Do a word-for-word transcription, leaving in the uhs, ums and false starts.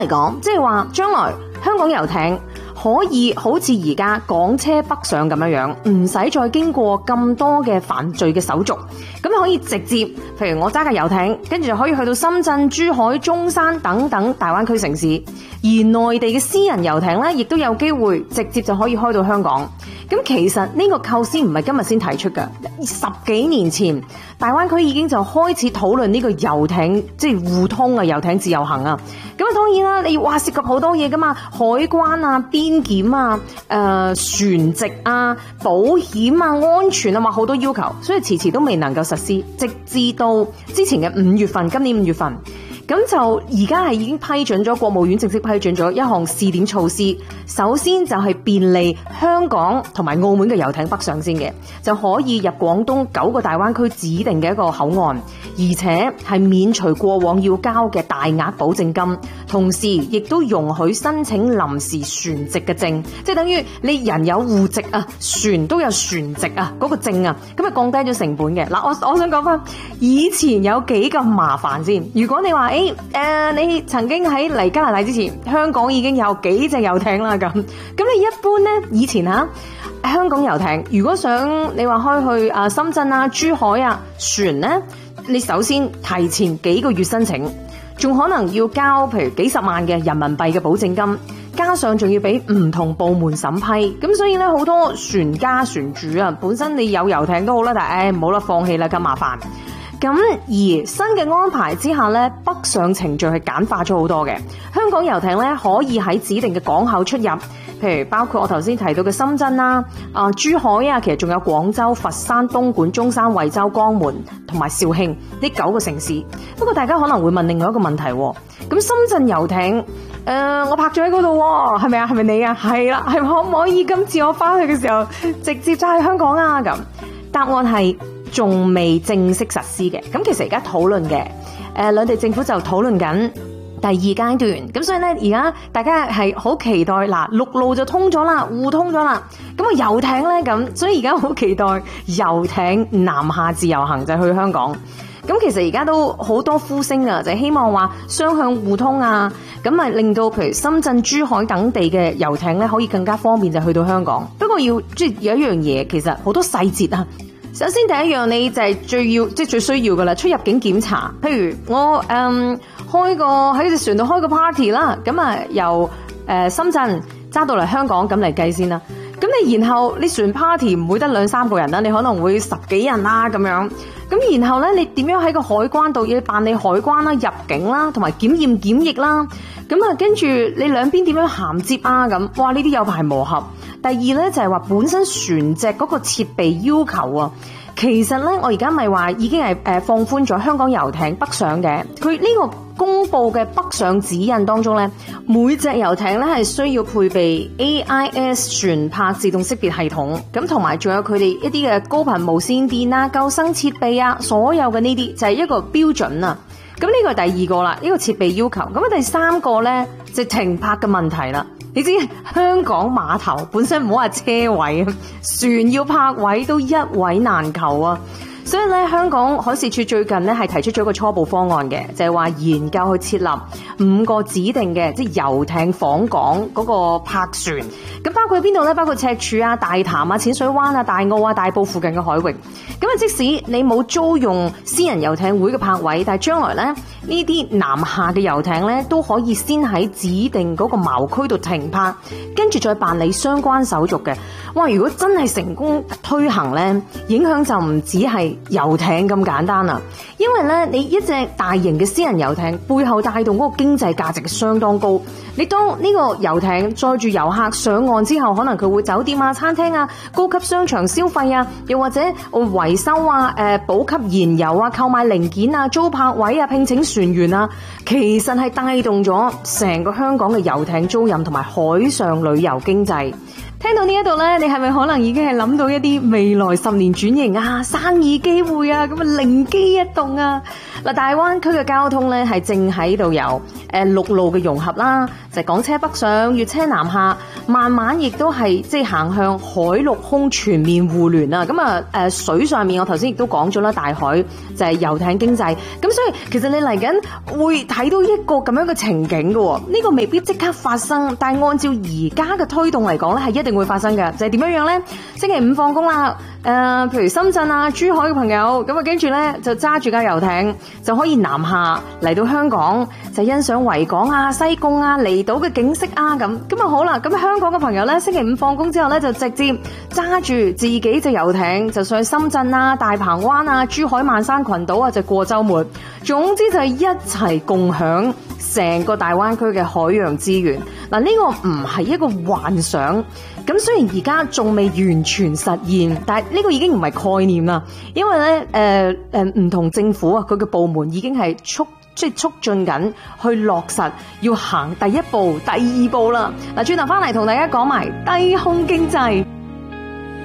嚟講，即係話將來香港遊艇可以好似而家港車北上咁樣樣，唔使再經過咁多嘅犯罪嘅手續，咁可以直接，譬如我揸架遊艇，跟住就可以去到深圳、珠海、中山等等大灣區城市，而內地嘅私人遊艇呢，亦都有機會直接就可以開到香港。咁其實呢個構思唔係今日先提出㗎，十幾年前大灣區已經就開始討論呢個遊艇即係互通啊，遊艇自由行啊。咁啊當然啦，你哇涉及好多嘢噶嘛，海關啊、邊檢啊、誒、呃、船籍啊、保險啊、安全啊，話好多要求，所以遲遲都未能夠實施，直至到之前嘅五月份，今年五月份。咁就而家係已經批准咗，國務院正式批准咗一項試點措施。首先就係便利香港同埋澳門嘅遊艇北上先嘅，就可以入廣東九個大灣區指定嘅一個口岸，而且係免除過往要交嘅大額保證金，同時亦都容許申請臨時船籍嘅證，即係等於你人有戶籍啊，船都有船籍啊嗰個證啊，咁啊降低咗成本嘅。嗱，我我想講翻以前有幾咁麻煩先。如果你話誒誒、呃，你曾經喺嚟加拿大之前，香港已經有幾隻遊艇啦，咁咁你一般呢，以前吓、啊、香港遊艇，如果想你話開去啊深圳啊、珠海啊船呢，你首先提前幾個月申請，仲可能要交譬如幾十萬嘅人民幣嘅保證金，加上仲要俾唔同部門審批，咁所以咧好多船家船主啊，本身你有遊艇都好啦，但係誒唔好啦，放棄啦，咁麻煩。咁而新嘅安排之下咧，北上程序係簡化咗好多嘅。香港遊艇咧可以喺指定嘅港口出入，譬如包括我頭先提到嘅深圳啦、啊珠海啊，其實仲有廣州、佛山、東莞、中山、惠州、江門同埋肇慶呢九個城市。不過大家可能會問另外一個問題，咁深圳遊艇誒、呃，我泊咗喺嗰度，係咪啊？係咪你啊？係啦，係可唔可以今次我翻去嘅時候直接揸去香港啊？咁答案係仲未正式實施嘅，咁其實而家討論嘅，誒兩地政府就討論緊第二階段，咁所以咧而家大家係好期待，嗱陸路就通咗啦，互通咗啦，咁啊遊艇咧咁，所以而家好期待遊艇南下自由行就去香港。咁其實而家都好多呼聲啊，就係希望話雙向互通啊，咁啊令到譬如深圳、珠海等地嘅遊艇咧可以更加方便就去到香港。不過要即係有一樣嘢，其實好多細節啊。首先第一樣你就係最要即係最需要噶啦，出入境檢查。譬如我誒、嗯、開個喺隻船度開個 party 啦，咁啊由誒、呃、深圳揸到嚟香港咁嚟計先啦。咁你然後你船 party 唔會得兩三個人啦，你可能會十幾人啦咁樣。咁然後咧你點樣喺個海關度要辦理海關啦、入境啦、同埋檢驗檢疫啦。咁啊跟住你兩邊點樣銜接啊咁？哇呢啲有排磨合。第二咧就係話本身船隻嗰個設備要求啊，其實咧我而家咪話已經係誒放寬咗香港遊艇北上嘅。佢呢個公布嘅北上指引當中咧，每隻遊艇咧係需要配備 A I S 船舶自動識別系統，咁同埋仲有佢哋一啲嘅高頻無線電啊、救生設備啊，所有嘅呢啲就係一個標準啊。咁呢個係第二個啦，呢個設備要求。咁啊第三個咧就停泊嘅問題啦。你知香港碼頭本身唔好話車位，船要泊位都一位難求啊！所以咧，香港海事處最近咧係提出咗一個初步方案嘅，就係話研究去設立五個指定嘅即係遊艇訪港嗰個泊船。咁包括喺邊度咧？包括赤柱啊、大潭啊、淺水灣啊、大澳啊、大埔附近嘅海域。咁啊，即使你冇租用私人遊艇會嘅泊位，但係將來咧呢啲南下嘅遊艇咧都可以先喺指定嗰個錨區度停泊，跟住再辦理相關手續嘅。哇！如果真係成功推行咧，影響就唔止係遊艇咁簡單啦，因為咧你一隻大型嘅私人遊艇背後帶動嗰個經濟價值相當高。你當呢個遊艇載住遊客上岸之後，可能佢會酒店啊、餐廳啊、高級商場消費啊，又或者維修啊、誒補給燃油啊、購買零件啊、租泊位啊、聘請船員啊，其實係帶動咗成個香港嘅遊艇租賃同埋海上旅遊經濟。 聽到呢一度咧，你係咪可能已經係諗到一啲未來十年轉型啊、生意機會啊，咁啊靈機一動啊？嗱，大灣區嘅交通咧係正喺度有誒陸路嘅融合啦，就係港車北上、粵車南下，慢慢亦都係即係行向海陸空全面互聯啊！咁啊誒水上面我頭先亦都講咗啦，大海就係遊艇經濟，咁所以其實你嚟緊會睇到一個咁樣嘅情景嘅，呢個未必即刻發生，但係按照而家嘅推動嚟講咧，係一定會發生嘅。就係點樣樣咧？星期五放工啦，誒，譬如深圳啊、珠海嘅朋友，咁啊跟住咧就揸住架遊艇就可以南下嚟到香港，就欣賞維港啊、西貢啊、離島嘅景色啊，咁咁啊好啦，咁香港嘅朋友咧，星期五放工之後咧就直接揸住自己隻遊艇就上去深圳啊、大鵬灣啊、珠海萬山群島啊，就過週末。總之就係一齊共享成個大灣區嘅海洋資源。嗱，呢個唔係一個幻想。咁雖然而家仲未完全實現，但係呢個已經唔係概念啦，因為咧誒誒唔同政府啊，佢嘅部門已經係促即係促進緊去落實，要行第一步、第二步啦。嗱，轉頭翻嚟同大家講埋低空經濟。